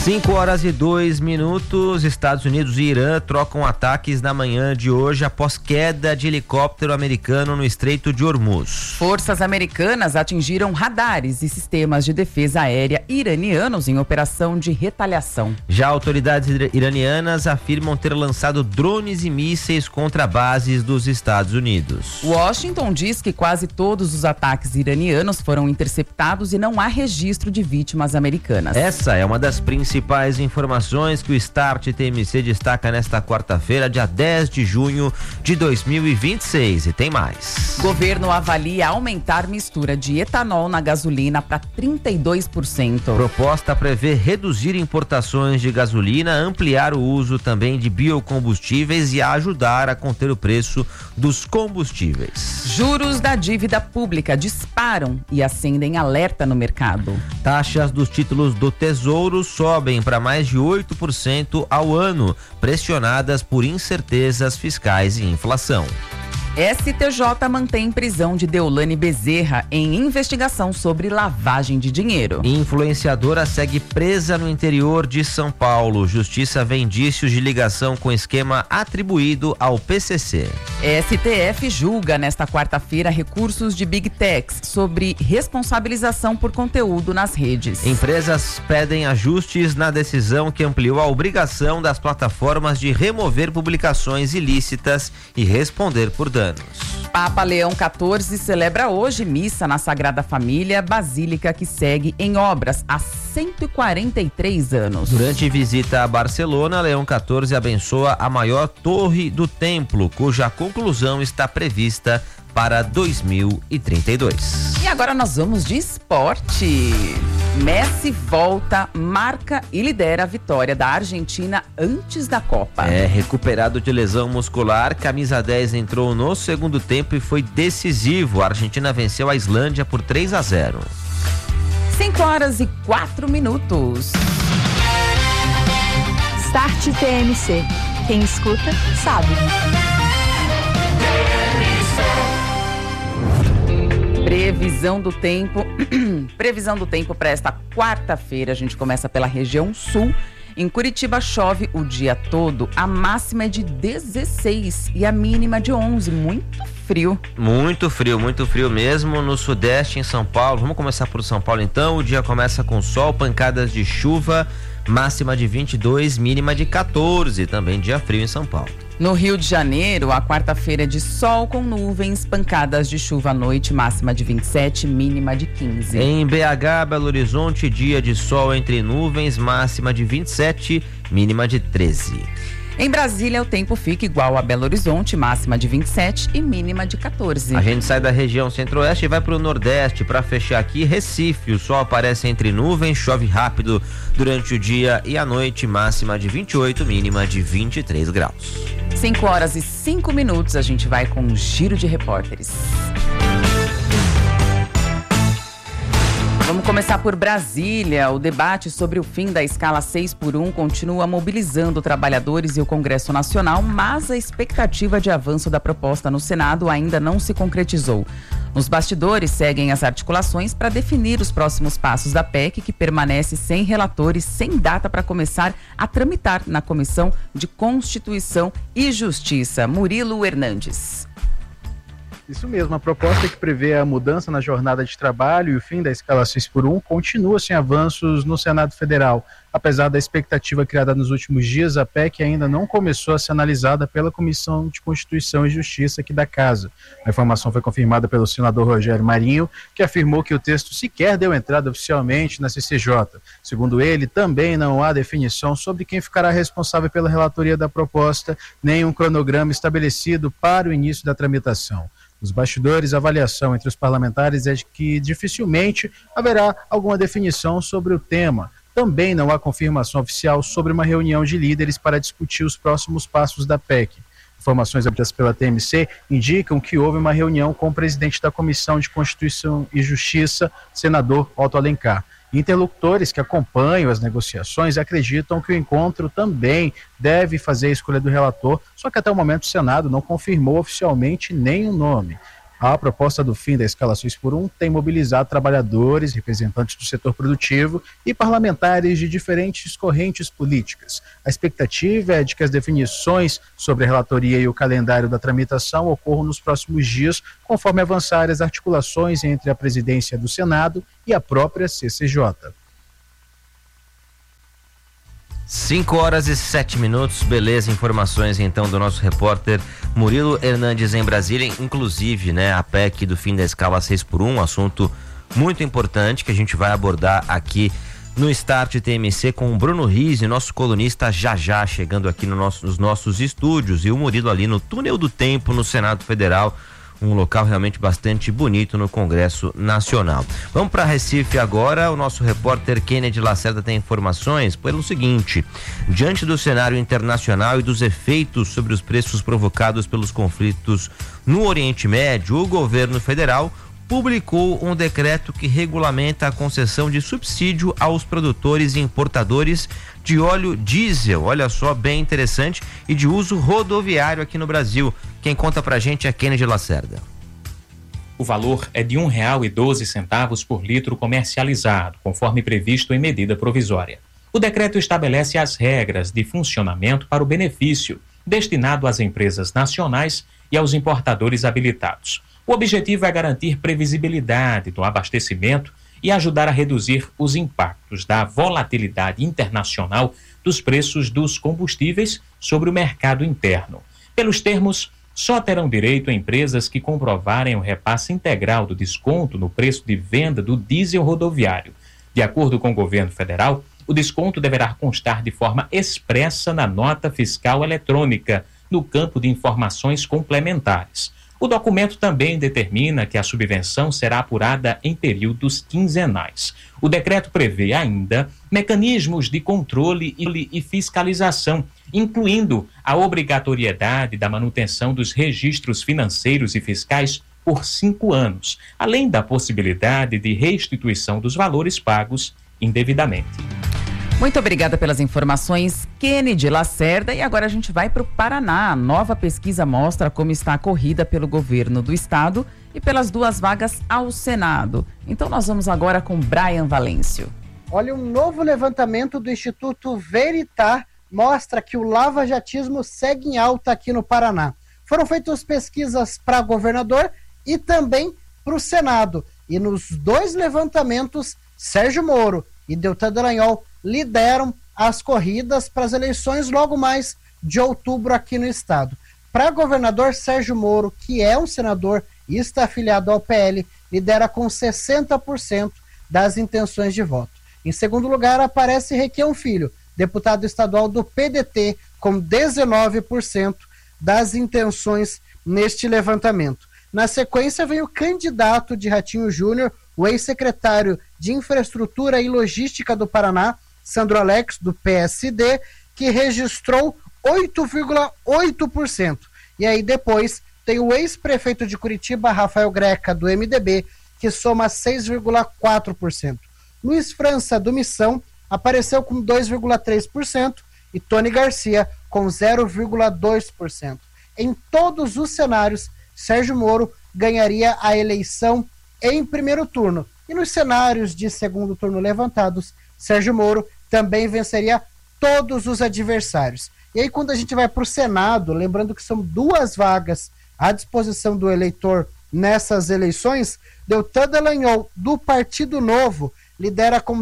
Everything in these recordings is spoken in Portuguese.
5h02. Estados Unidos e Irã trocam ataques na manhã de hoje após queda de helicóptero americano no Estreito de Hormuz. Forças americanas atingiram radares e sistemas de defesa aérea iranianos em operação de retaliação. Já autoridades iranianas afirmam ter lançado drones e mísseis contra bases dos Estados Unidos. Washington diz que quase todos os ataques iranianos foram interceptados e não há registro de vítimas americanas. Essa é uma das principais informações que o Start TMC destaca nesta quarta-feira, dia 10 de junho de 2026. E tem mais. Governo avalia aumentar mistura de etanol na gasolina para 32%. Proposta prevê reduzir importações de gasolina, ampliar o uso também de biocombustíveis e ajudar a conter o preço dos combustíveis. Juros da dívida pública disparam e acendem alerta no mercado. Taxas dos títulos do Tesouro sobem para mais de 8% ao ano, pressionadas por incertezas fiscais e inflação. STJ mantém prisão de Deolane Bezerra em investigação sobre lavagem de dinheiro. Influenciadora segue presa no interior de São Paulo. Justiça vê indícios de ligação com esquema atribuído ao PCC. STF julga nesta quarta-feira recursos de Big Techs sobre responsabilização por conteúdo nas redes. Empresas pedem ajustes na decisão que ampliou a obrigação das plataformas de remover publicações ilícitas e responder por danos. Papa Leão XIV celebra hoje missa na Sagrada Família, basílica que segue em obras há 143 anos. Durante visita a Barcelona, Leão XIV abençoa a maior torre do templo, cuja conclusão está prevista para 2032. E agora nós vamos de esporte. Messi volta, marca e lidera a vitória da Argentina antes da Copa. Recuperado de lesão muscular, camisa 10 entrou no segundo tempo e foi decisivo. A Argentina venceu a Islândia por 3-0. 5h04. Start TMC. Quem escuta, sabe. Previsão do tempo. Previsão do tempo para esta quarta-feira. A gente começa pela região sul. Em Curitiba chove o dia todo. A máxima é de 16 e a mínima de 11. Muito frio. Muito frio mesmo. No sudeste, em São Paulo. Vamos começar por São Paulo então. O dia começa com sol, pancadas de chuva. Máxima de 22, mínima de 14. Também dia frio em São Paulo. No Rio de Janeiro, a quarta-feira é de sol com nuvens, pancadas de chuva à noite, máxima de 27, mínima de 15. Em BH, Belo Horizonte, dia de sol entre nuvens, máxima de 27, mínima de 13. Em Brasília, o tempo fica igual a Belo Horizonte, máxima de 27 e mínima de 14. A gente sai da região centro-oeste e vai para o nordeste. Para fechar aqui, Recife, o sol aparece entre nuvens, chove rápido durante o dia e à noite, máxima de 28, mínima de 23 graus. 5h05, a gente vai com um giro de repórteres. Vamos começar por Brasília. O debate sobre o fim da escala 6x1 continua mobilizando trabalhadores e o Congresso Nacional, mas a expectativa de avanço da proposta no Senado ainda não se concretizou. Nos bastidores seguem as articulações para definir os próximos passos da PEC, que permanece sem relatores, sem data para começar a tramitar na Comissão de Constituição e Justiça. Murilo Hernandes. Isso mesmo, a proposta que prevê a mudança na jornada de trabalho e o fim da escala 6x1 continua sem avanços no Senado Federal. Apesar da expectativa criada nos últimos dias, a PEC ainda não começou a ser analisada pela Comissão de Constituição e Justiça aqui da Casa. A informação foi confirmada pelo senador Rogério Marinho, que afirmou que o texto sequer deu entrada oficialmente na CCJ. Segundo ele, também não há definição sobre quem ficará responsável pela relatoria da proposta, nem um cronograma estabelecido para o início da tramitação. Nos bastidores, a avaliação entre os parlamentares é de que dificilmente haverá alguma definição sobre o tema. Também não há confirmação oficial sobre uma reunião de líderes para discutir os próximos passos da PEC. Informações obtidas pela TMC indicam que houve uma reunião com o presidente da Comissão de Constituição e Justiça, senador Otto Alencar. Interlocutores que acompanham as negociações acreditam que o encontro também deve fazer a escolha do relator, só que até o momento o Senado não confirmou oficialmente nenhum nome. A proposta do fim da escala 6x1 tem mobilizado trabalhadores, representantes do setor produtivo e parlamentares de diferentes correntes políticas. A expectativa é de que as definições sobre a relatoria e o calendário da tramitação ocorram nos próximos dias, conforme avançarem as articulações entre a presidência do Senado e a própria CCJ. 5h07, beleza, informações então do nosso repórter Murilo Hernandes em Brasília, inclusive, né, a PEC do fim da escala 6x1, um assunto muito importante que a gente vai abordar aqui no Start TMC com o Bruno Rizzi, nosso colunista, já chegando aqui nos nossos estúdios, e o Murilo ali no Túnel do Tempo, no Senado Federal, um local realmente bastante bonito no Congresso Nacional. Vamos para Recife agora. O nosso repórter Kennedy Lacerda tem informações pelo seguinte: diante do cenário internacional e dos efeitos sobre os preços provocados pelos conflitos no Oriente Médio, o governo federal publicou um decreto que regulamenta a concessão de subsídio aos produtores e importadores de óleo diesel, olha só, bem interessante, e de uso rodoviário aqui no Brasil. Quem conta pra gente é Kennedy Lacerda. O valor é de R$ 1,12 por litro comercializado, conforme previsto em medida provisória. O decreto estabelece as regras de funcionamento para o benefício, destinado às empresas nacionais e aos importadores habilitados. O objetivo é garantir previsibilidade do abastecimento e ajudar a reduzir os impactos da volatilidade internacional dos preços dos combustíveis sobre o mercado interno. Pelos termos, só terão direito empresas que comprovarem o repasse integral do desconto no preço de venda do diesel rodoviário. De acordo com o governo federal, o desconto deverá constar de forma expressa na nota fiscal eletrônica, no campo de informações complementares. O documento também determina que a subvenção será apurada em períodos quinzenais. O decreto prevê ainda mecanismos de controle e fiscalização, incluindo a obrigatoriedade da manutenção dos registros financeiros e fiscais por 5 anos, além da possibilidade de restituição dos valores pagos indevidamente. Muito obrigada pelas informações, Kennedy Lacerda. E agora a gente vai para o Paraná. A nova pesquisa mostra como está a corrida pelo governo do estado e pelas 2 vagas ao Senado. Então nós vamos agora com Brian Valêncio. Olha, um novo levantamento do Instituto Veritar mostra que o lavajatismo segue em alta aqui no Paraná. Foram feitas pesquisas para governador e também para o Senado. E nos 2 levantamentos, Sérgio Moro e Deltan Dallagnol lideram as corridas para as eleições logo mais de outubro aqui no estado. Para governador, Sérgio Moro, que é um senador e está afiliado ao PL, lidera com 60% das intenções de voto. Em segundo lugar, aparece Requião Filho, deputado estadual do PDT, com 19% das intenções neste levantamento. Na sequência, vem o candidato de Ratinho Júnior, o ex-secretário de Infraestrutura e Logística do Paraná, Sandro Alex, do PSD, que registrou 8,8%. E aí depois tem o ex-prefeito de Curitiba, Rafael Greca, do MDB, que soma 6,4%. Luiz França, do Missão, apareceu com 2,3% e Tony Garcia com 0,2%. Em todos os cenários, Sérgio Moro ganharia a eleição em primeiro turno. E nos cenários de segundo turno levantados, Sérgio Moro também venceria todos os adversários. E aí, quando a gente vai para o Senado, lembrando que são 2 vagas à disposição do eleitor nessas eleições, Deltan Dallagnol, do Partido Novo, lidera com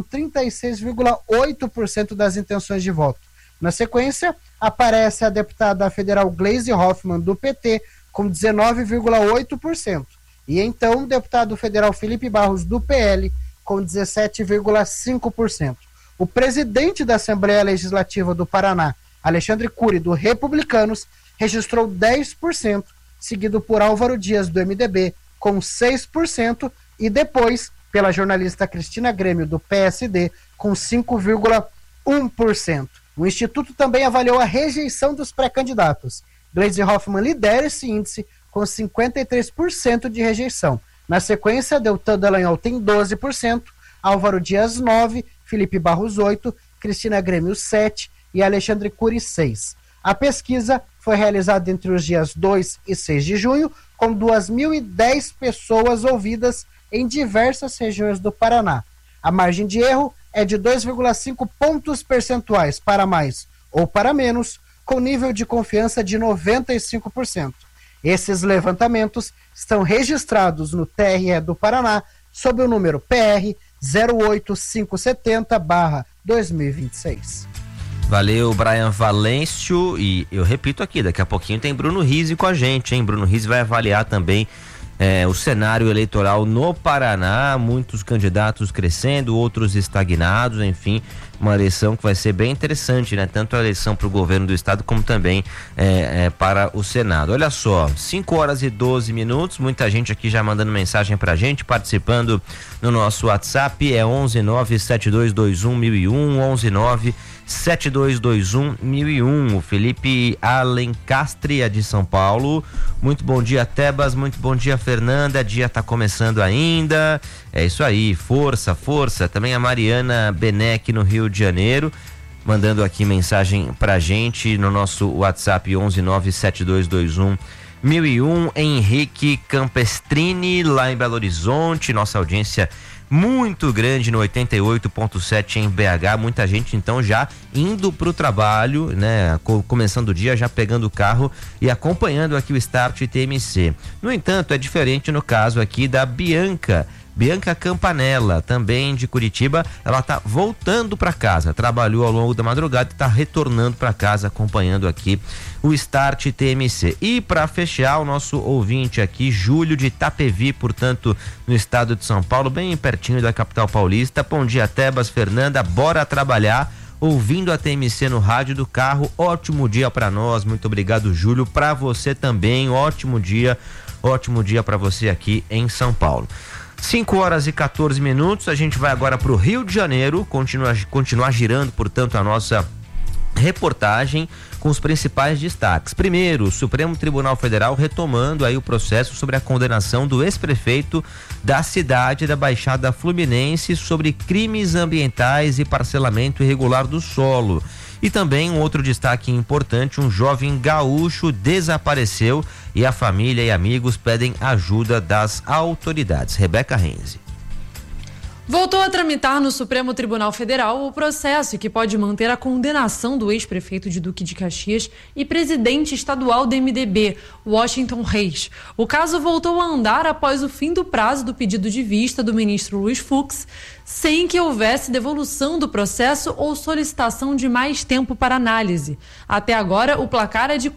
36,8% das intenções de voto. Na sequência, aparece a deputada federal Gleisi Hoffmann, do PT, com 19,8%. E então, o deputado federal Felipe Barros, do PL, com 17,5%. O presidente da Assembleia Legislativa do Paraná, Alexandre Cury, do Republicanos, registrou 10%, seguido por Álvaro Dias, do MDB, com 6%, e depois pela jornalista Cristina Grêmio, do PSD, com 5,1%. O Instituto também avaliou a rejeição dos pré-candidatos. Gleisi Hoffmann lidera esse índice com 53% de rejeição. Na sequência, Deltan Dallagnol tem 12%, Álvaro Dias 9%, Felipe Barros 8%, Cristina Grêmio 7% e Alexandre Cury 6%. A pesquisa foi realizada entre os dias 2 e 6 de junho, com 2.010 pessoas ouvidas em diversas regiões do Paraná. A margem de erro é de 2,5 pontos percentuais para mais ou para menos, com nível de confiança de 95%. Esses levantamentos estão registrados no TRE do Paraná sob o número PR 08570/2026. Valeu, Brian Valêncio, e eu repito aqui, daqui a pouquinho tem Bruno Rizzi com a gente, hein? Bruno Rizzi vai avaliar também o cenário eleitoral no Paraná, muitos candidatos crescendo, outros estagnados, enfim, uma eleição que vai ser bem interessante, né? Tanto a eleição para o governo do estado como também para o Senado. Olha só, 5h12, muita gente aqui já mandando mensagem pra gente, participando no nosso WhatsApp, é 11972211001, 11972211001. O Felipe Alencastre é de São Paulo. Muito bom dia, Tebas, muito bom dia, Fernanda, dia tá começando ainda, é isso aí, força, força. Também a Mariana Benek no Rio de Janeiro, mandando aqui mensagem pra gente no nosso WhatsApp 11972211001. Henrique Campestrini lá em Belo Horizonte, nossa audiência muito grande no 88.7 em BH, muita gente então já indo pro trabalho, né? Começando o dia, já pegando o carro e acompanhando aqui o Start TMC. No entanto, é diferente no caso aqui da Bianca Campanella, também de Curitiba. Ela tá voltando para casa, trabalhou ao longo da madrugada e tá retornando para casa, acompanhando aqui o Start TMC. E para fechar, o nosso ouvinte aqui, Júlio de Itapevi, portanto, no estado de São Paulo, bem pertinho da capital paulista. Bom dia, Tebas, Fernanda, bora trabalhar, ouvindo a TMC no rádio do carro. Ótimo dia para nós, muito obrigado, Júlio, para você também, ótimo dia para você aqui em São Paulo. 5h14, a gente vai agora para o Rio de Janeiro, continuar girando, portanto, a nossa reportagem com os principais destaques. Primeiro, o Supremo Tribunal Federal retomando aí o processo sobre a condenação do ex-prefeito da cidade da Baixada Fluminense sobre crimes ambientais e parcelamento irregular do solo. E também um outro destaque importante, um jovem gaúcho desapareceu e a família e amigos pedem ajuda das autoridades. Rebeca Renzi. Voltou a tramitar no Supremo Tribunal Federal o processo que pode manter a condenação do ex-prefeito de Duque de Caxias e presidente estadual do MDB, Washington Reis. O caso voltou a andar após o fim do prazo do pedido de vista do ministro Luiz Fux, sem que houvesse devolução do processo ou solicitação de mais tempo para análise. Até agora, o placar é de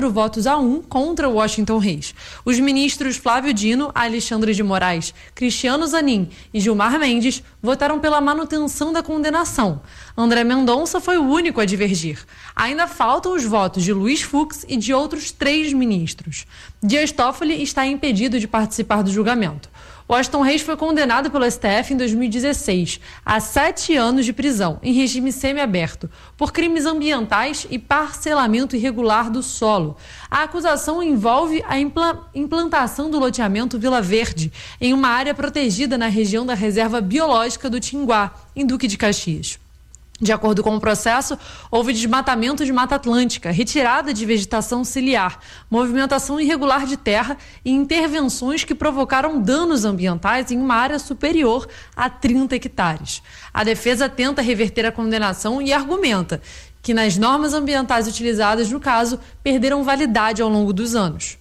4-1 contra Washington Reis. Os ministros Flávio Dino, Alexandre de Moraes, Cristiano Zanin e Gilmar Mendes votaram pela manutenção da condenação. André Mendonça foi o único a divergir. Ainda faltam os votos de Luiz Fux e de outros 3 ministros. Dias Toffoli está impedido de participar do julgamento. Washington Reis foi condenado pelo STF em 2016 a 7 anos de prisão, em regime semiaberto, por crimes ambientais e parcelamento irregular do solo. A acusação envolve a implantação do loteamento Vila Verde, em uma área protegida na região da Reserva Biológica do Tinguá, em Duque de Caxias. De acordo com o processo, houve desmatamento de Mata Atlântica, retirada de vegetação ciliar, movimentação irregular de terra e intervenções que provocaram danos ambientais em uma área superior a 30 hectares. A defesa tenta reverter a condenação e argumenta que nas normas ambientais utilizadas no caso perderam validade ao longo dos anos.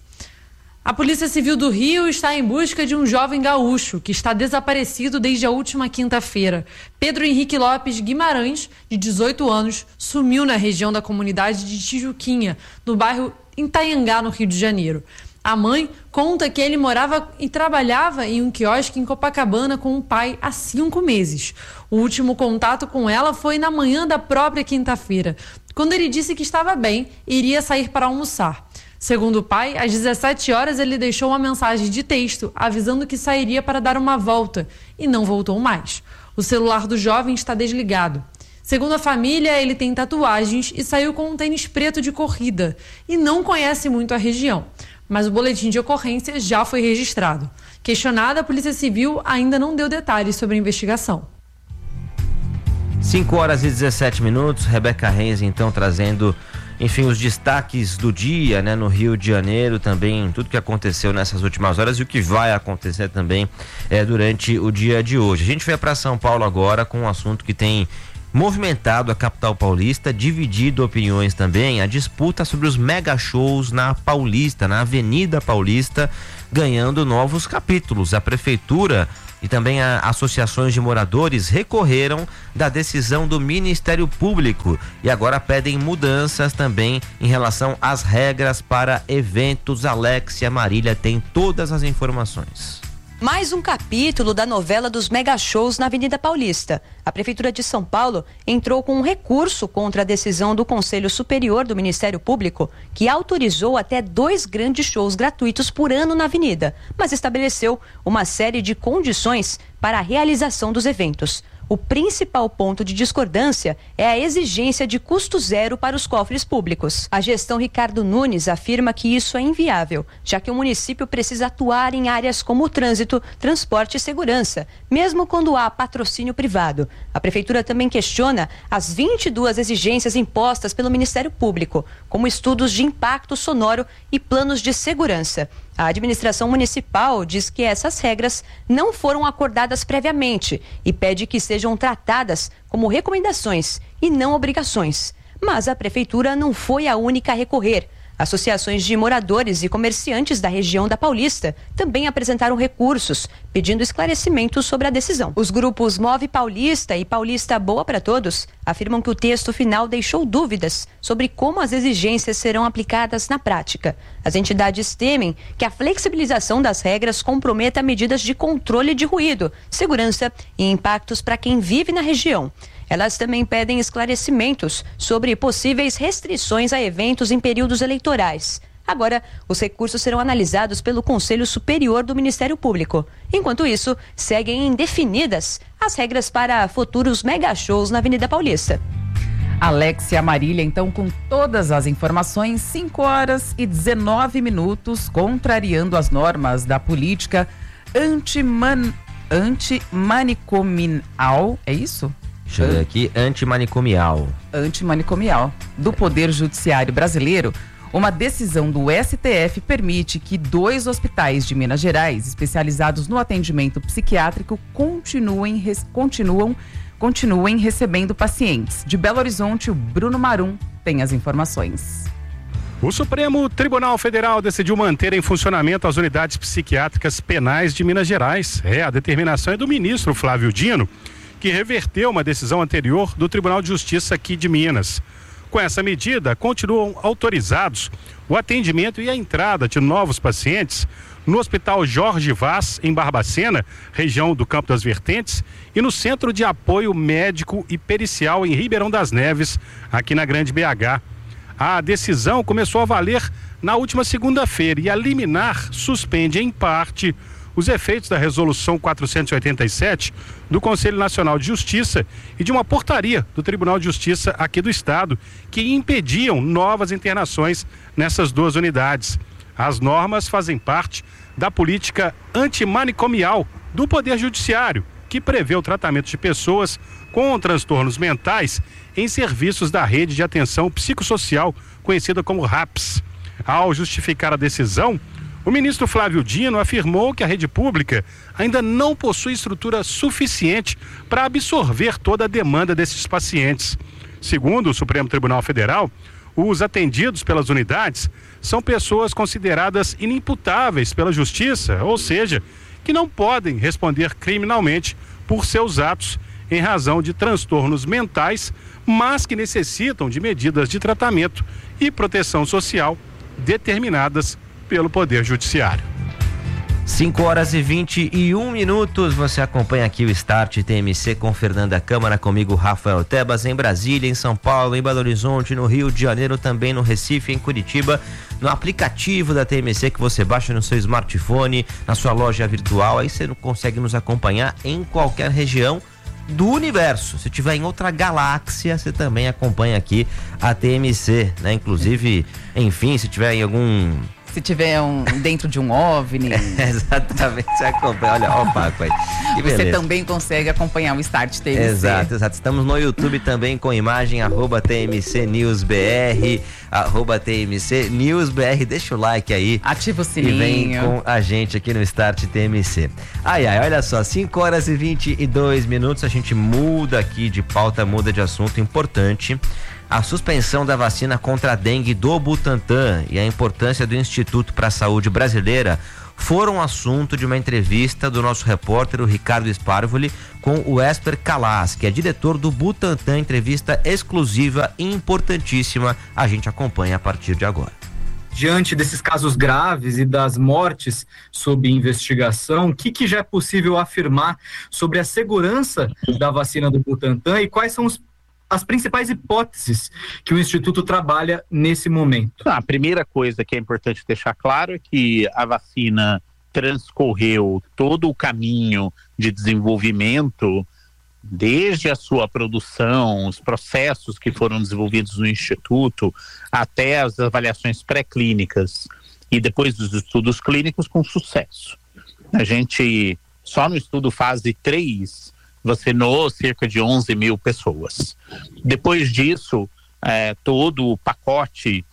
A Polícia Civil do Rio está em busca de um jovem gaúcho que está desaparecido desde a última quinta-feira. Pedro Henrique Lopes Guimarães, de 18 anos, sumiu na região da comunidade de Tijuquinha, no bairro Itaiangá, no Rio de Janeiro. A mãe conta que ele morava e trabalhava em um quiosque em Copacabana com o pai há 5 meses. O último contato com ela foi na manhã da própria quinta-feira, quando ele disse que estava bem e iria sair para almoçar. Segundo o pai, às 17 horas ele deixou uma mensagem de texto avisando que sairia para dar uma volta e não voltou mais. O celular do jovem está desligado. Segundo a família, ele tem tatuagens e saiu com um tênis preto de corrida e não conhece muito a região. Mas o boletim de ocorrência já foi registrado. Questionada, a Polícia Civil ainda não deu detalhes sobre a investigação. 5h17, Rebeca Renzi então trazendo enfim, os destaques do dia, né, no Rio de Janeiro, também tudo que aconteceu nessas últimas horas e o que vai acontecer também durante o dia de hoje. A gente vai para São Paulo agora com um assunto que tem movimentado a capital paulista, dividido opiniões também, a disputa sobre os mega shows na Paulista, na Avenida Paulista, ganhando novos capítulos. A prefeitura e também associações de moradores recorreram da decisão do Ministério Público e agora pedem mudanças também em relação às regras para eventos. Alexia Marília tem todas as informações. Mais um capítulo da novela dos mega shows na Avenida Paulista. A Prefeitura de São Paulo entrou com um recurso contra a decisão do Conselho Superior do Ministério Público, que autorizou até 2 grandes shows gratuitos por ano na avenida, mas estabeleceu uma série de condições para a realização dos eventos. O principal ponto de discordância é a exigência de custo zero para os cofres públicos. A gestão Ricardo Nunes afirma que isso é inviável, já que o município precisa atuar em áreas como o trânsito, transporte e segurança, mesmo quando há patrocínio privado. A prefeitura também questiona as 22 exigências impostas pelo Ministério Público, como estudos de impacto sonoro e planos de segurança. A administração municipal diz que essas regras não foram acordadas previamente e pede que sejam tratadas como recomendações e não obrigações. Mas a prefeitura não foi a única a recorrer. Associações de moradores e comerciantes da região da Paulista também apresentaram recursos, pedindo esclarecimentos sobre a decisão. Os grupos Move Paulista e Paulista Boa para Todos afirmam que o texto final deixou dúvidas sobre como as exigências serão aplicadas na prática. As entidades temem que a flexibilização das regras comprometa medidas de controle de ruído, segurança e impactos para quem vive na região. Elas também pedem esclarecimentos sobre possíveis restrições a eventos em períodos eleitorais. Agora, os recursos serão analisados pelo Conselho Superior do Ministério Público. Enquanto isso, seguem indefinidas as regras para futuros mega shows na Avenida Paulista. Alexia Marília, então, com todas as informações, 5h19, contrariando as normas da política antimanicomial, é isso? Deixa eu ver aqui, antimanicomial do Poder Judiciário Brasileiro. Uma decisão do STF permite que 2 hospitais de Minas Gerais especializados no atendimento psiquiátrico continuem recebendo pacientes. De Belo Horizonte, o Bruno Marum tem as informações. O Supremo Tribunal Federal decidiu manter em funcionamento as unidades psiquiátricas penais de Minas Gerais. A determinação é do ministro Flávio Dino, que reverteu uma decisão anterior do Tribunal de Justiça aqui de Minas. Com essa medida, continuam autorizados o atendimento e a entrada de novos pacientes no Hospital Jorge Vaz, em Barbacena, região do Campo das Vertentes, e no Centro de Apoio Médico e Pericial em Ribeirão das Neves, aqui na Grande BH. A decisão começou a valer na última segunda-feira e a liminar suspende em parte os efeitos da Resolução 487 do Conselho Nacional de Justiça e de uma portaria do Tribunal de Justiça aqui do Estado que impediam novas internações nessas 2 unidades. As normas fazem parte da política antimanicomial do Poder Judiciário, que prevê o tratamento de pessoas com transtornos mentais em serviços da rede de atenção psicossocial, conhecida como RAPS. Ao justificar a decisão, o ministro Flávio Dino afirmou que a rede pública ainda não possui estrutura suficiente para absorver toda a demanda desses pacientes. Segundo o Supremo Tribunal Federal, os atendidos pelas unidades são pessoas consideradas inimputáveis pela justiça, ou seja, que não podem responder criminalmente por seus atos em razão de transtornos mentais, mas que necessitam de medidas de tratamento e proteção social determinadas pelo Poder Judiciário. 5h21, você acompanha aqui o Start TMC com Fernanda Câmara, comigo Rafael Tebas, em Brasília, em São Paulo, em Belo Horizonte, no Rio de Janeiro, também no Recife, em Curitiba, no aplicativo da TMC que você baixa no seu smartphone, na sua loja virtual, aí você consegue nos acompanhar em qualquer região do universo. Se tiver em outra galáxia, você também acompanha aqui a TMC, né? Inclusive, enfim, se tiver em algum Se tiver dentro de um OVNI. Exatamente, você acompanha. Olha, ó o Paco aí. Que beleza. Você também consegue acompanhar o Start TMC. Exato. Estamos no YouTube também com imagem, @TMC News BR, @TMC News BR. Deixa o like aí. Ativa o sininho. E vem com a gente aqui no Start TMC. Olha só, 5h22, a gente muda aqui de pauta, muda de assunto importante. A suspensão da vacina contra a dengue do Butantan e a importância do Instituto para a Saúde Brasileira foram assunto de uma entrevista do nosso repórter, o Ricardo Sparvoli, com o Esper Calas, que é diretor do Butantan. Entrevista exclusiva e importantíssima. A gente acompanha a partir de agora. Diante desses casos graves e das mortes sob investigação, o que já é possível afirmar sobre a segurança da vacina do Butantan e quais são as principais hipóteses que o Instituto trabalha nesse momento? A primeira coisa que é importante deixar claro é que a vacina transcorreu todo o caminho de desenvolvimento, desde a sua produção, os processos que foram desenvolvidos no Instituto, até as avaliações pré-clínicas e depois dos estudos clínicos com sucesso. A gente, só no estudo fase 3, vacinou cerca de 11 mil pessoas. Depois disso, todo o pacote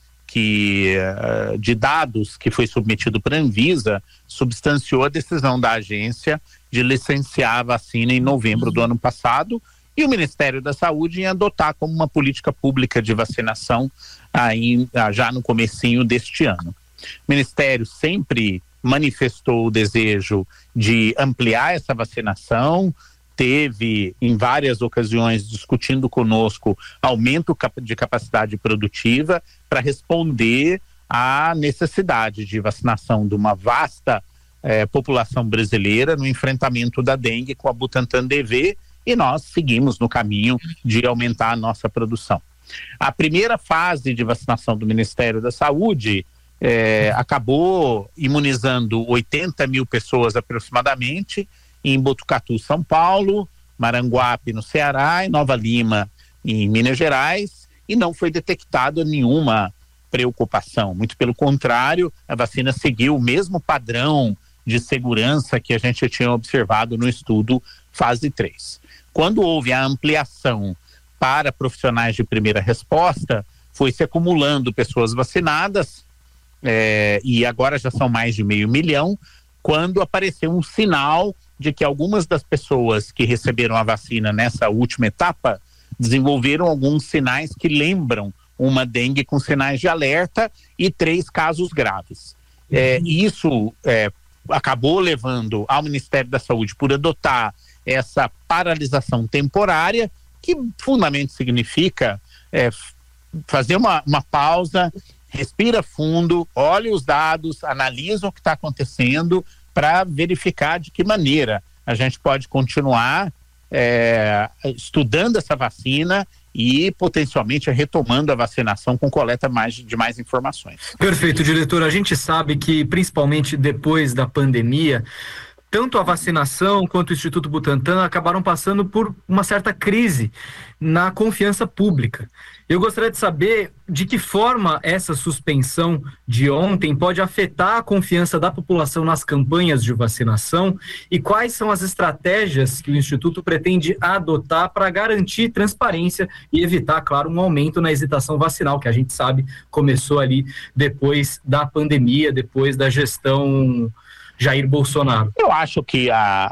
de dados que foi submetido para a Anvisa substanciou a decisão da agência de licenciar a vacina em novembro do ano passado, e o Ministério da Saúde em adotar como uma política pública de vacinação já no comecinho deste ano. O Ministério sempre manifestou o desejo de ampliar essa vacinação, teve em várias ocasiões discutindo conosco aumento de capacidade produtiva para responder à necessidade de vacinação de uma vasta população brasileira no enfrentamento da dengue com a Butantan DV, e nós seguimos no caminho de aumentar a nossa produção. A primeira fase de vacinação do Ministério da Saúde acabou imunizando 80 mil pessoas aproximadamente em Botucatu, São Paulo, Maranguape, no Ceará, e Nova Lima, em Minas Gerais, e não foi detectada nenhuma preocupação. Muito pelo contrário, a vacina seguiu o mesmo padrão de segurança que a gente tinha observado no estudo fase 3. Quando houve a ampliação para profissionais de primeira resposta, foi se acumulando pessoas vacinadas, e agora já são mais de 500 mil, quando apareceu um sinal de que algumas das pessoas que receberam a vacina nessa última etapa desenvolveram alguns sinais que lembram uma dengue com sinais de alerta e 3 casos graves. Isso acabou levando ao Ministério da Saúde por adotar essa paralisação temporária, que fundamentalmente significa fazer uma pausa, respira fundo, olha os dados, analisa o que está acontecendo para verificar de que maneira a gente pode continuar estudando essa vacina e potencialmente retomando a vacinação com coleta de mais informações. Perfeito, diretor. A gente sabe que principalmente depois da pandemia, tanto a vacinação quanto o Instituto Butantan acabaram passando por uma certa crise na confiança pública. Eu gostaria de saber de que forma essa suspensão de ontem pode afetar a confiança da população nas campanhas de vacinação e quais são as estratégias que o Instituto pretende adotar para garantir transparência e evitar, claro, um aumento na hesitação vacinal, que a gente sabe começou ali depois da pandemia, depois da gestão Jair Bolsonaro. Eu acho que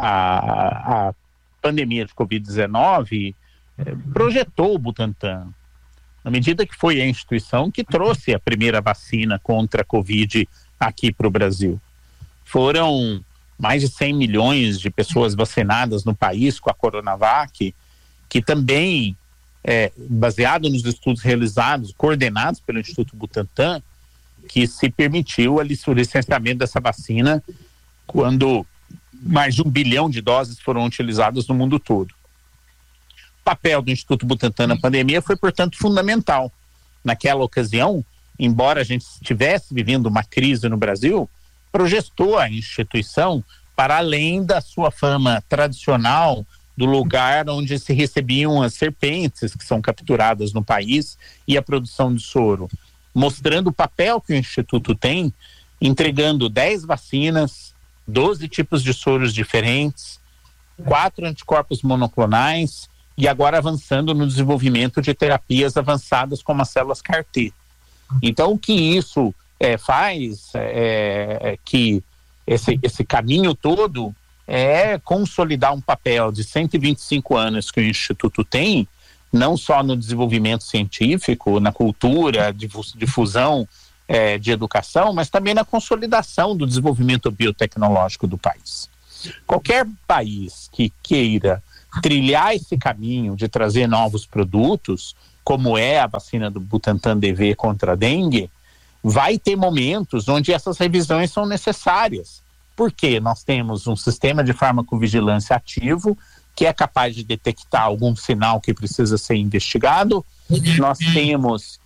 a pandemia de Covid-19 projetou o Butantan, na medida que foi a instituição que trouxe a primeira vacina contra a Covid aqui para o Brasil. Foram mais de 100 milhões de pessoas vacinadas no país com a Coronavac, que também, baseado nos estudos realizados, coordenados pelo Instituto Butantan, que se permitiu o licenciamento dessa vacina quando mais de 1 bilhão de doses foram utilizadas no mundo todo. O papel do Instituto Butantan na pandemia foi, portanto, fundamental. Naquela ocasião, embora a gente estivesse vivendo uma crise no Brasil, projetou a instituição para além da sua fama tradicional do lugar onde se recebiam as serpentes que são capturadas no país e a produção de soro, mostrando o papel que o Instituto tem entregando 10 vacinas, 12 tipos de soros diferentes, 4 anticorpos monoclonais e agora avançando no desenvolvimento de terapias avançadas como as células CAR-T. Então, o que isso faz que esse caminho todo é consolidar um papel de 125 anos que o Instituto tem, não só no desenvolvimento científico, na cultura, difusão de educação, mas também na consolidação do desenvolvimento biotecnológico do país. Qualquer país que queira trilhar esse caminho de trazer novos produtos, como é a vacina do Butantan DV contra a dengue, vai ter momentos onde essas revisões são necessárias. Porque nós temos um sistema de farmacovigilância ativo que é capaz de detectar algum sinal que precisa ser investigado. Nós temos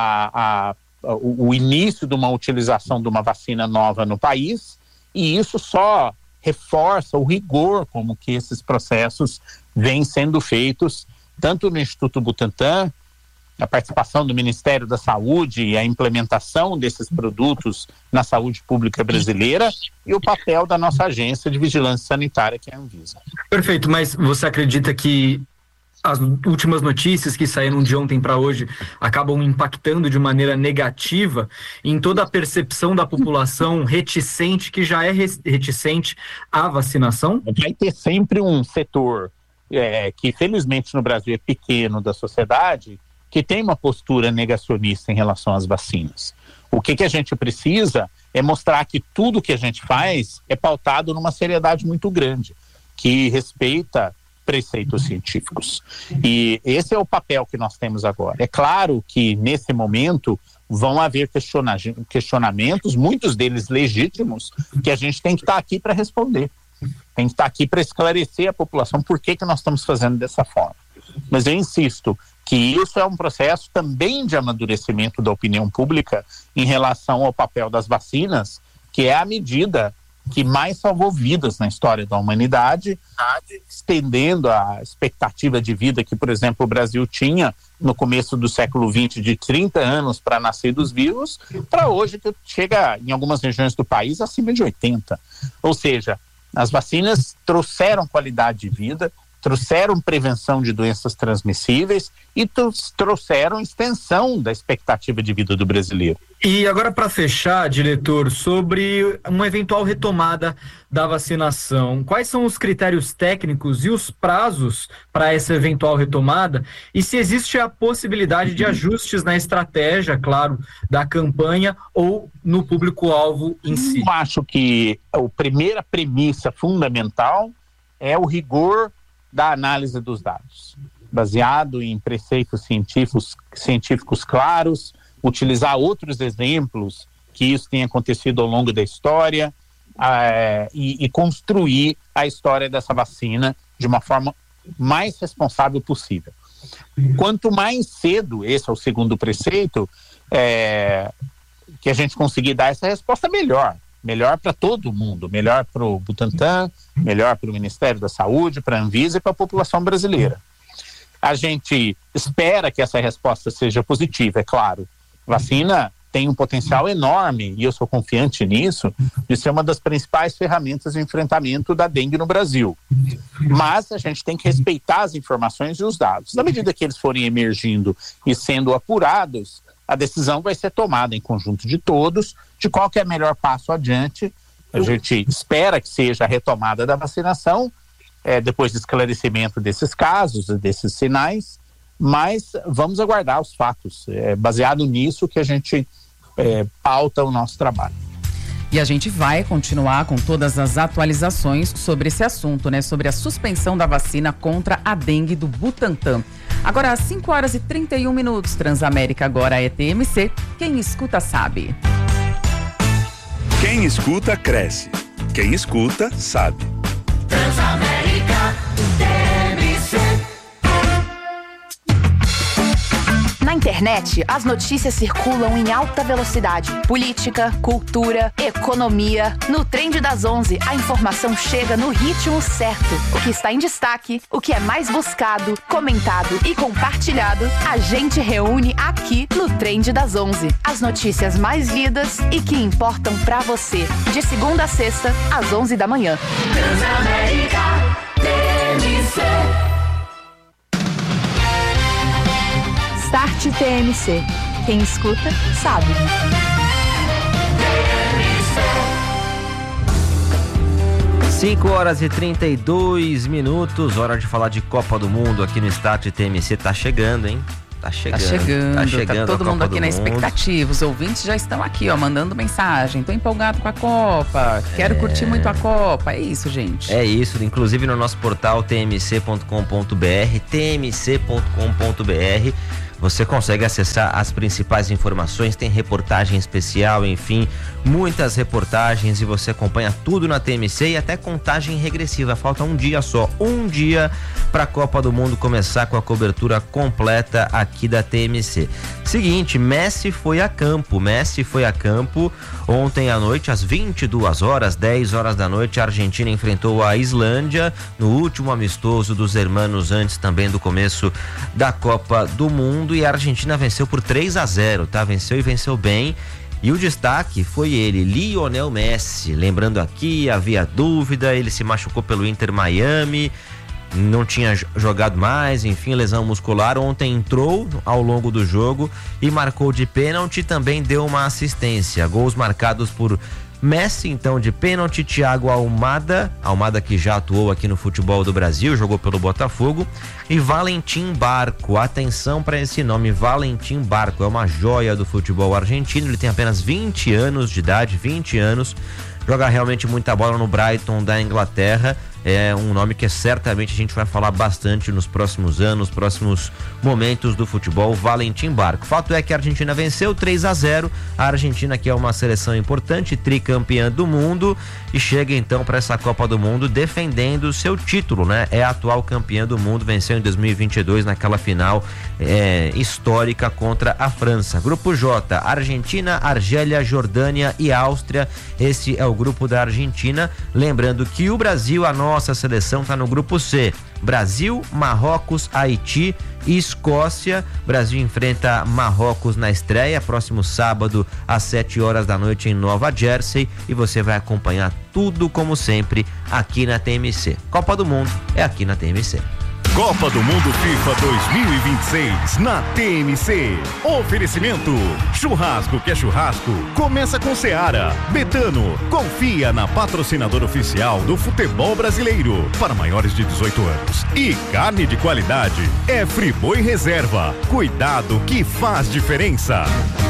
o início de uma utilização de uma vacina nova no país, e isso só reforça o rigor como que esses processos vêm sendo feitos, tanto no Instituto Butantan, a participação do Ministério da Saúde e a implementação desses produtos na saúde pública brasileira, e o papel da nossa agência de vigilância sanitária, que é a Anvisa. Perfeito, mas você acredita que as últimas notícias que saíram de ontem para hoje acabam impactando de maneira negativa em toda a percepção da população reticente, que já é reticente à vacinação? Vai ter sempre um setor que felizmente no Brasil é pequeno da sociedade, que tem uma postura negacionista em relação às vacinas. O que a gente precisa é mostrar que tudo que a gente faz é pautado numa seriedade muito grande, que respeita preceitos científicos. E esse é o papel que nós temos agora. É claro que nesse momento vão haver questionamentos, muitos deles legítimos, que a gente tem que estar aqui para responder. Tem que estar aqui para esclarecer a população por que nós estamos fazendo dessa forma. Mas eu insisto que isso é um processo também de amadurecimento da opinião pública em relação ao papel das vacinas, que é a medida que mais salvou vidas na história da humanidade, estendendo a expectativa de vida que, por exemplo, o Brasil tinha no começo do século XX de 30 anos para nascidos vivos, para hoje que chega em algumas regiões do país acima de 80. Ou seja, as vacinas trouxeram qualidade de vida, trouxeram prevenção de doenças transmissíveis e trouxeram extensão da expectativa de vida do brasileiro. E agora, para fechar, diretor, sobre uma eventual retomada da vacinação, quais são os critérios técnicos e os prazos para essa eventual retomada, e se existe a possibilidade de ajustes na estratégia, claro, da campanha ou no público-alvo em si? Eu acho que a primeira premissa fundamental é o rigor da análise dos dados, baseado em preceitos científicos claros, utilizar outros exemplos que isso tenha acontecido ao longo da história e construir a história dessa vacina de uma forma mais responsável possível. Quanto mais cedo, esse é o segundo preceito, que a gente conseguir dar essa resposta, melhor. Melhor para todo mundo, melhor para o Butantan, melhor para o Ministério da Saúde, para a Anvisa e para a população brasileira. A gente espera que essa resposta seja positiva, é claro. Vacina tem um potencial enorme, e eu sou confiante nisso, de ser uma das principais ferramentas de enfrentamento da dengue no Brasil. Mas a gente tem que respeitar as informações e os dados. Na medida que eles forem emergindo e sendo apurados, a decisão vai ser tomada em conjunto de todos, de qual que é o melhor passo adiante. A gente espera que seja a retomada da vacinação, depois do esclarecimento desses casos, desses sinais, mas vamos aguardar os fatos. É baseado nisso que a gente pauta o nosso trabalho. E a gente vai continuar com todas as atualizações sobre esse assunto, né? Sobre a suspensão da vacina contra a dengue do Butantan. Agora, às 5h31, Transamérica agora é TMC. Quem escuta sabe. Quem escuta cresce. Quem escuta sabe. Transamérica TMC. Na internet, as notícias circulam em alta velocidade. Política, cultura, economia. No Trend das 11, a informação chega no ritmo certo. O que está em destaque, o que é mais buscado, comentado e compartilhado, a gente reúne aqui no Trend das 11. As notícias mais lidas e que importam pra você. De segunda a sexta, às 11 da manhã. Transamérica TMC. Start TMC. Quem escuta, sabe. 5h32, hora de falar de Copa do Mundo aqui no Start TMC. Tá chegando, hein? Tá chegando. Tá todo mundo aqui na expectativa. Os ouvintes já estão aqui, ó, mandando mensagem. Tô empolgado com a Copa. Quero curtir muito a Copa. É isso, gente. É isso. Inclusive no nosso portal tmc.com.br, você consegue acessar as principais informações, tem reportagem especial, enfim, muitas reportagens e você acompanha tudo na TMC e até contagem regressiva. Falta um dia só, para a Copa do Mundo começar com a cobertura completa aqui da TMC. Seguinte, Messi foi a campo ontem à noite às 22 horas, 10 horas da noite, a Argentina enfrentou a Islândia no último amistoso dos hermanos antes também do começo da Copa do Mundo e a Argentina venceu por 3-0, tá? Venceu e venceu bem. E o destaque foi ele, Lionel Messi. Lembrando aqui, havia dúvida, ele se machucou pelo Inter Miami, não tinha jogado mais, enfim, lesão muscular. Ontem entrou ao longo do jogo e marcou de pênalti, também deu uma assistência. Gols marcados por Messi, então, de pênalti, Thiago Almada que já atuou aqui no futebol do Brasil, jogou pelo Botafogo, e Valentim Barco. Atenção para esse nome, Valentim Barco, é uma joia do futebol argentino, ele tem apenas 20 anos de idade, joga realmente muita bola no Brighton da Inglaterra. É um nome que certamente a gente vai falar bastante nos próximos anos, próximos momentos do futebol, Valentim Barco. Fato é que a Argentina venceu 3-0, a Argentina que é uma seleção importante, tricampeã do mundo, e chega então para essa Copa do Mundo defendendo o seu título, né? É a atual campeã do mundo, venceu em 2022 naquela final histórica contra a França. Grupo J, Argentina, Argélia, Jordânia e Áustria. Esse é o grupo da Argentina. Lembrando que o Brasil, a nossa seleção, está no grupo C. Brasil, Marrocos, Haiti e Escócia. Brasil enfrenta Marrocos na estreia, próximo sábado às 7 horas da noite em Nova Jersey, e você vai acompanhar tudo como sempre aqui na TMC. Copa do Mundo é aqui na TMC. Copa do Mundo FIFA 2026 na TMC. Oferecimento: churrasco que é churrasco, começa com Seara. Betano, confia na patrocinadora oficial do futebol brasileiro para maiores de 18 anos. E carne de qualidade é Friboi Reserva. Cuidado que faz diferença.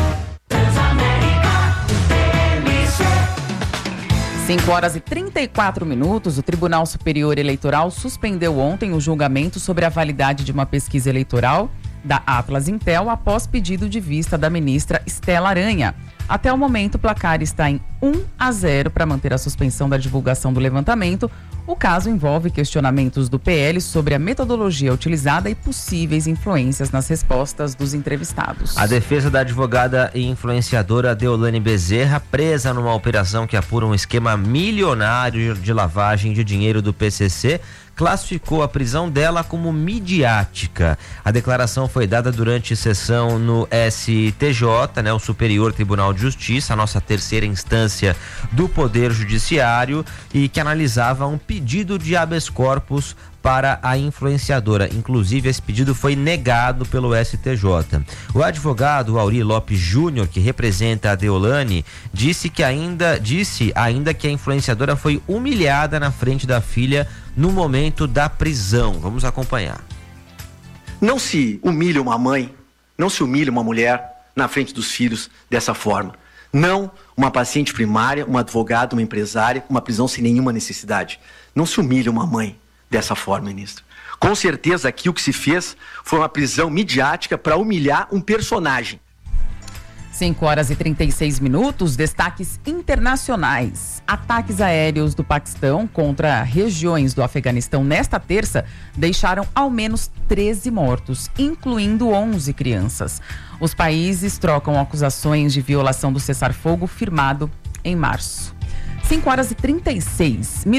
5h34, o Tribunal Superior Eleitoral suspendeu ontem o julgamento sobre a validade de uma pesquisa eleitoral da Atlas Intel após pedido de vista da ministra Estela Aranha. Até o momento, o placar está em 1-0 para manter a suspensão da divulgação do levantamento. O caso envolve questionamentos do PL sobre a metodologia utilizada e possíveis influências nas respostas dos entrevistados. A defesa da advogada e influenciadora Deolane Bezerra, presa numa operação que apura um esquema milionário de lavagem de dinheiro do PCC, classificou a prisão dela como midiática. A declaração foi dada durante sessão no STJ, o Superior Tribunal de Justiça, a nossa terceira instância do Poder Judiciário, e que analisava um pedido de habeas corpus para a influenciadora. Inclusive, esse pedido foi negado pelo STJ. O advogado Auri Lopes Júnior, que representa a Deolane, disse ainda que a influenciadora foi humilhada na frente da filha no momento da prisão. Vamos acompanhar. Não se humilha uma mãe, não se humilha uma mulher na frente dos filhos dessa forma. Não uma paciente primária, uma advogada, uma empresária, uma prisão sem nenhuma necessidade. Não se humilha uma mãe dessa forma, ministro. Com certeza aqui o que se fez foi uma prisão midiática para humilhar um personagem. 5h36, destaques internacionais. Ataques aéreos do Paquistão contra regiões do Afeganistão nesta terça deixaram ao menos 13 mortos, incluindo 11 crianças. Os países trocam acusações de violação do cessar-fogo firmado em março. 5h36.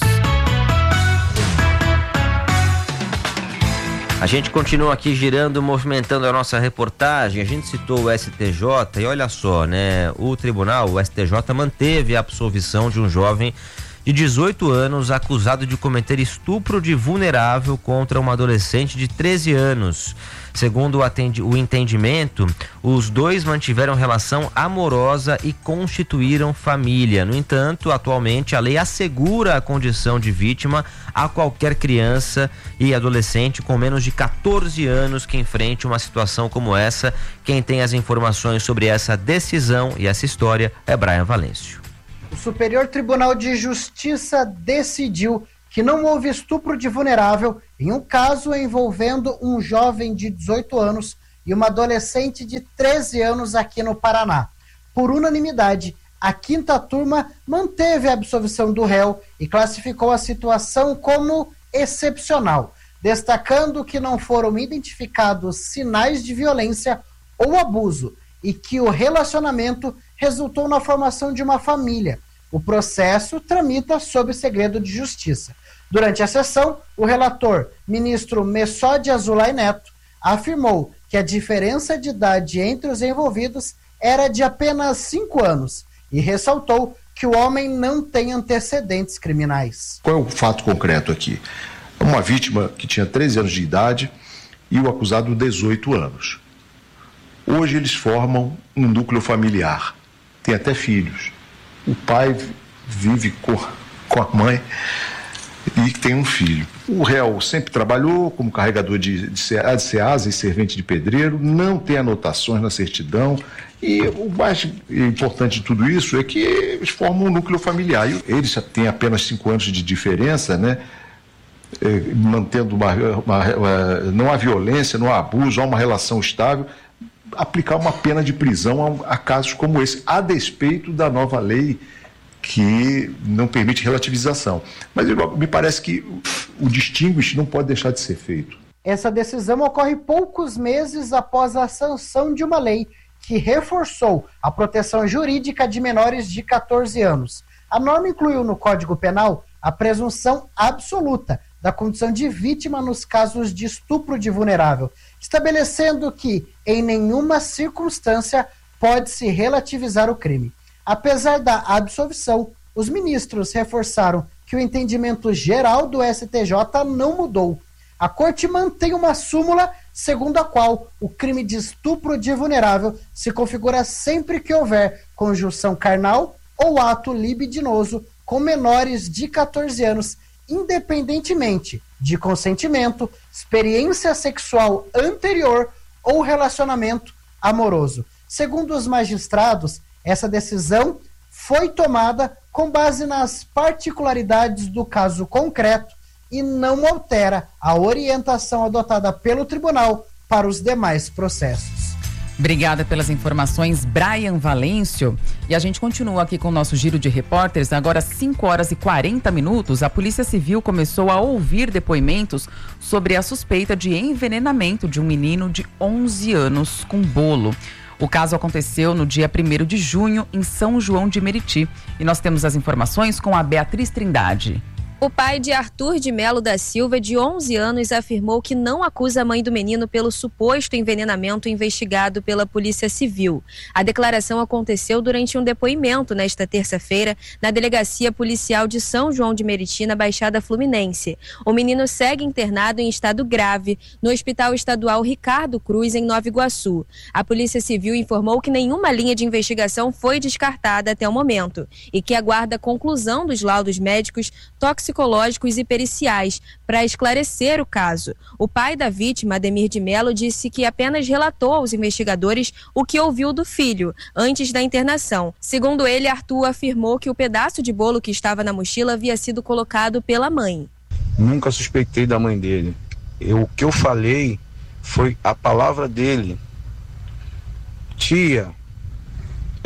A gente continua aqui girando, movimentando a nossa reportagem. A gente citou o STJ e olha só, né? O STJ manteve a absolvição de um jovem de 18 anos acusado de cometer estupro de vulnerável contra uma adolescente de 13 anos. Segundo o entendimento, os dois mantiveram relação amorosa e constituíram família. No entanto, atualmente a lei assegura a condição de vítima a qualquer criança e adolescente com menos de 14 anos que enfrente uma situação como essa. Quem tem as informações sobre essa decisão e essa história é Brian Valêncio. O Superior Tribunal de Justiça decidiu que não houve estupro de vulnerável em um caso envolvendo um jovem de 18 anos e uma adolescente de 13 anos aqui no Paraná. Por unanimidade, a 5ª turma manteve a absolvição do réu e classificou a situação como excepcional, destacando que não foram identificados sinais de violência ou abuso e que o relacionamento resultou na formação de uma família. O processo tramita sob segredo de justiça. Durante a sessão, o relator, ministro Messode Azulay Neto, afirmou que a diferença de idade entre os envolvidos era de apenas 5 anos e ressaltou que o homem não tem antecedentes criminais. Qual é o fato concreto aqui? Uma vítima que tinha 13 anos de idade e o acusado 18 anos. Hoje eles formam um núcleo familiar, tem até filhos. O pai vive com a mãe e tem um filho. O réu sempre trabalhou como carregador de SEASA e servente de pedreiro, não tem anotações na certidão e o mais importante de tudo isso é que eles formam um núcleo familiar. E eles já têm apenas 5 anos de diferença, né? Mantendo não há violência, não há abuso, há uma relação estável. Aplicar uma pena de prisão a casos como esse, a despeito da nova lei que não permite relativização. Mas me parece que o distinguish não pode deixar de ser feito. Essa decisão ocorre poucos meses após a sanção de uma lei que reforçou a proteção jurídica de menores de 14 anos. A norma incluiu no Código Penal a presunção absoluta da condição de vítima nos casos de estupro de vulnerável, estabelecendo que, em nenhuma circunstância, pode-se relativizar o crime. Apesar da absolvição, os ministros reforçaram que o entendimento geral do STJ não mudou. A Corte mantém uma súmula segundo a qual o crime de estupro de vulnerável se configura sempre que houver conjunção carnal ou ato libidinoso com menores de 14 anos, independentemente de consentimento, experiência sexual anterior ou relacionamento amoroso. Segundo os magistrados, essa decisão foi tomada com base nas particularidades do caso concreto e não altera a orientação adotada pelo tribunal para os demais processos. Obrigada pelas informações, Brian Valêncio. E a gente continua aqui com o nosso giro de repórteres. Agora, 5h40, a Polícia Civil começou a ouvir depoimentos sobre a suspeita de envenenamento de um menino de 11 anos com bolo. O caso aconteceu no dia 1º de junho, em São João de Meriti. E nós temos as informações com a Beatriz Trindade. O pai de Arthur de Melo da Silva, de 11 anos, afirmou que não acusa a mãe do menino pelo suposto envenenamento investigado pela Polícia Civil. A declaração aconteceu durante um depoimento nesta terça-feira na Delegacia Policial de São João de Meriti, na Baixada Fluminense. O menino segue internado em estado grave no Hospital Estadual Ricardo Cruz, em Nova Iguaçu. A Polícia Civil informou que nenhuma linha de investigação foi descartada até o momento e que aguarda a conclusão dos laudos médicos, toxicológicos e periciais para esclarecer o caso. O pai da vítima, Ademir de Melo, disse que apenas relatou aos investigadores o que ouviu do filho antes da internação. Segundo ele, Arthur afirmou que o pedaço de bolo que estava na mochila havia sido colocado pela mãe. Nunca suspeitei da mãe dele. O que eu falei foi a palavra dele. Tia,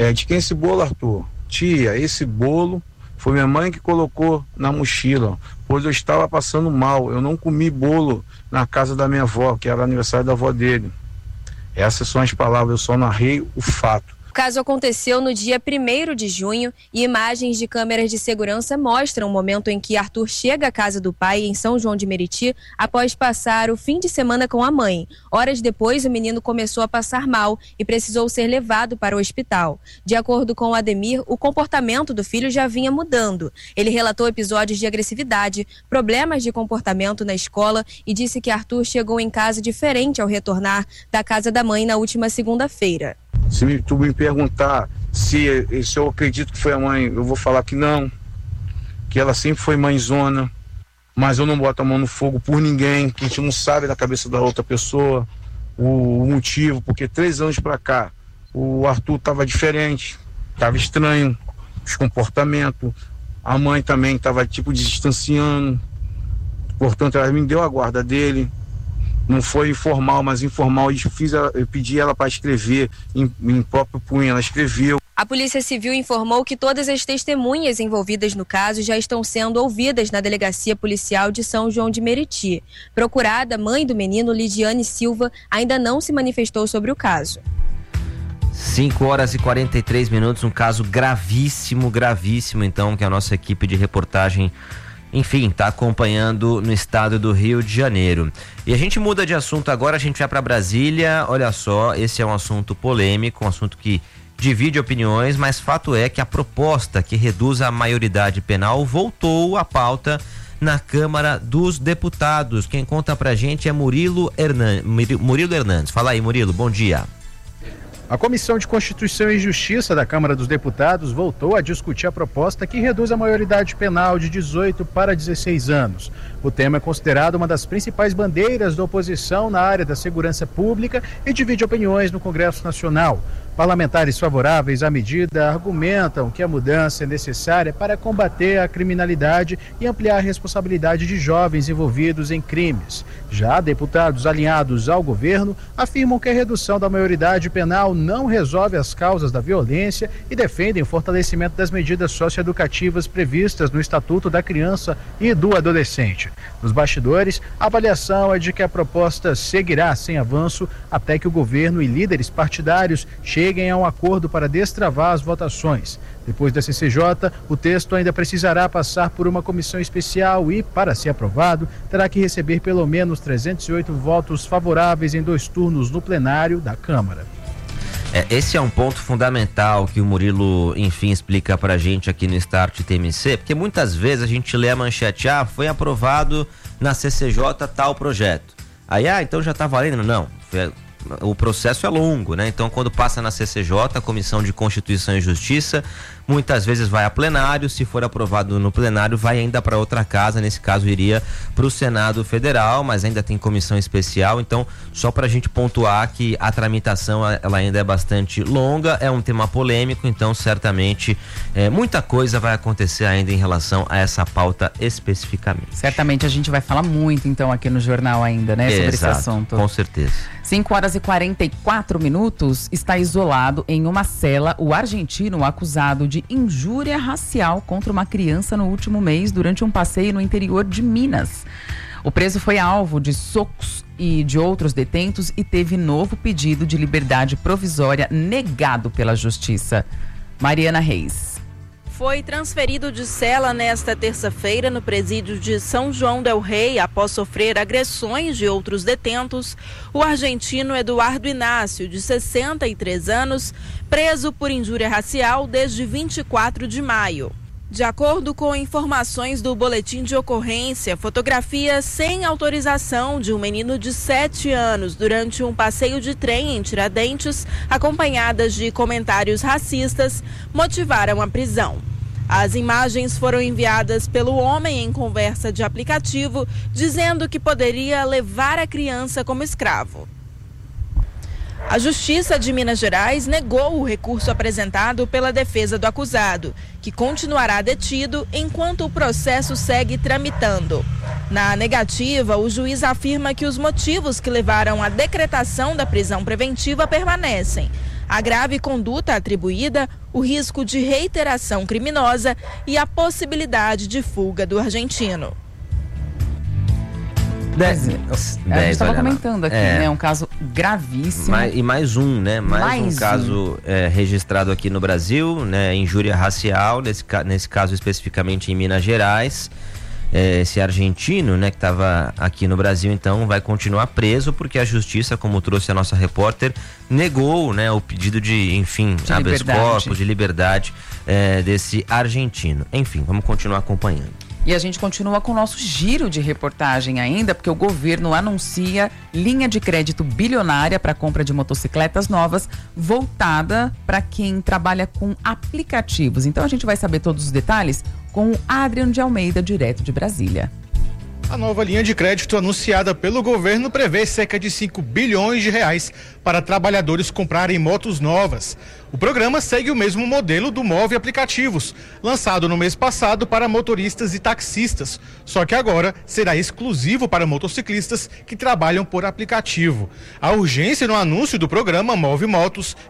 De quem esse bolo, Arthur? Tia, esse bolo foi minha mãe que colocou na mochila, pois eu estava passando mal. Eu não comi bolo na casa da minha avó, que era aniversário da avó dele. Essas são as palavras, eu só narrei o fato. O caso aconteceu no dia 1º de junho e imagens de câmeras de segurança mostram o momento em que Arthur chega à casa do pai em São João de Meriti após passar o fim de semana com a mãe. Horas depois, o menino começou a passar mal e precisou ser levado para o hospital. De acordo com o Ademir, o comportamento do filho já vinha mudando. Ele relatou episódios de agressividade, problemas de comportamento na escola e disse que Arthur chegou em casa diferente ao retornar da casa da mãe na última segunda-feira. Se tu me perguntar se eu acredito que foi a mãe, eu vou falar que não, que ela sempre foi mãezona, mas eu não boto a mão no fogo por ninguém, que a gente não sabe da cabeça da outra pessoa o motivo, porque 3 anos pra cá o Arthur tava diferente, tava estranho, os comportamentos, a mãe também tava tipo distanciando, portanto ela me deu a guarda dele. Não foi informal, mas informal. Eu pedi ela para escrever em próprio punho, ela escreveu. A Polícia Civil informou que todas as testemunhas envolvidas no caso já estão sendo ouvidas na Delegacia Policial de São João de Meriti. Procurada, a mãe do menino, Lidiane Silva, ainda não se manifestou sobre o caso. 5h43, um caso gravíssimo, então, que a nossa equipe de reportagem está acompanhando no estado do Rio de Janeiro. E a gente muda de assunto agora, a gente vai para Brasília. Olha só, esse é um assunto polêmico, um assunto que divide opiniões, mas fato é que a proposta que reduz a maioridade penal voltou à pauta na Câmara dos Deputados. Quem conta pra gente é Murilo Hernandes. Fala aí, Murilo, bom dia. A Comissão de Constituição e Justiça da Câmara dos Deputados voltou a discutir a proposta que reduz a maioridade penal de 18 para 16 anos. O tema é considerado uma das principais bandeiras da oposição na área da segurança pública e divide opiniões no Congresso Nacional. Parlamentares favoráveis à medida argumentam que a mudança é necessária para combater a criminalidade e ampliar a responsabilidade de jovens envolvidos em crimes. Já deputados alinhados ao governo afirmam que a redução da maioridade penal não resolve as causas da violência e defendem o fortalecimento das medidas socioeducativas previstas no Estatuto da Criança e do Adolescente. Nos bastidores, a avaliação é de que a proposta seguirá sem avanço até que o governo e líderes partidários cheguem a um acordo para destravar as votações. Depois da CCJ, o texto ainda precisará passar por uma comissão especial e, para ser aprovado, terá que receber pelo menos 308 votos favoráveis em 2 turnos no plenário da Câmara. Esse é um ponto fundamental que o Murilo, explica pra gente aqui no Start TMC, porque muitas vezes a gente lê a manchete, foi aprovado na CCJ tal projeto. Aí, então já tá valendo? Não, o processo é longo, né? Então, quando passa na CCJ, a Comissão de Constituição e Justiça, muitas vezes vai a plenário, se for aprovado no plenário, vai ainda para outra casa, nesse caso iria para o Senado Federal, mas ainda tem comissão especial, então só para a gente pontuar que a tramitação ela ainda é bastante longa, é um tema polêmico, então certamente muita coisa vai acontecer ainda em relação a essa pauta especificamente. Certamente a gente vai falar muito então aqui no jornal ainda, né, sobre esse assunto. Com certeza. 5h44, está isolado em uma cela o argentino acusado de injúria racial contra uma criança no último mês durante um passeio no interior de Minas. O preso foi alvo de socos e de outros detentos e teve novo pedido de liberdade provisória negado pela Justiça. Mariana Reis. Foi transferido de cela nesta terça-feira no presídio de São João del Rei após sofrer agressões de outros detentos. O argentino Eduardo Inácio, de 63 anos, preso por injúria racial desde 24 de maio. De acordo com informações do boletim de ocorrência, fotografias sem autorização de um menino de 7 anos durante um passeio de trem em Tiradentes, acompanhadas de comentários racistas, motivaram a prisão. As imagens foram enviadas pelo homem em conversa de aplicativo, dizendo que poderia levar a criança como escravo. A Justiça de Minas Gerais negou o recurso apresentado pela defesa do acusado, que continuará detido enquanto o processo segue tramitando. Na negativa, o juiz afirma que os motivos que levaram à decretação da prisão preventiva permanecem: a grave conduta atribuída, o risco de reiteração criminosa e a possibilidade de fuga do argentino. A gente estava comentando aqui, né? Um caso gravíssimo. E mais um, né? Mais um caso registrado aqui no Brasil, né? Injúria racial, nesse caso especificamente em Minas Gerais. Esse argentino, né, que estava aqui no Brasil, então vai continuar preso porque a justiça, como trouxe a nossa repórter, negou, né, o pedido de, enfim, habeas corpus, de liberdade desse argentino. Enfim, vamos continuar acompanhando. E a gente continua com o nosso giro de reportagem ainda, porque o governo anuncia linha de crédito bilionária para compra de motocicletas novas, voltada para quem trabalha com aplicativos. Então a gente vai saber todos os detalhes com o Adriano de Almeida, direto de Brasília. A nova linha de crédito anunciada pelo governo prevê cerca de 5 bilhões de reais para trabalhadores comprarem motos novas. O programa segue o mesmo modelo do Move Aplicativos, lançado no mês passado para motoristas e taxistas, só que agora será exclusivo para motociclistas que trabalham por aplicativo. A urgência no anúncio do programa Move Motos